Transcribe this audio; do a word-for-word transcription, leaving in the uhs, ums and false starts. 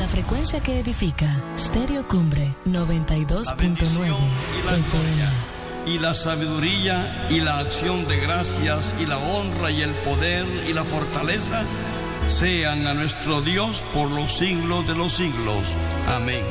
la frecuencia que edifica, Stereo Cumbre noventa y dos punto nueve F M. Y la sabiduría y la acción de gracias y la honra y el poder y la fortaleza sean a nuestro Dios por los siglos de los siglos. Amén.